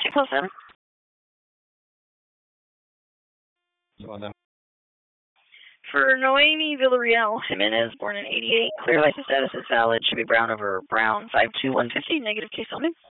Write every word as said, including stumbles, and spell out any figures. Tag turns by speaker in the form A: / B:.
A: two plus seven. For Noemi Villarreal Jimenez, born in eighty-eight, clear license status is valid. Should be brown over brown. five two one fifty, negative case only.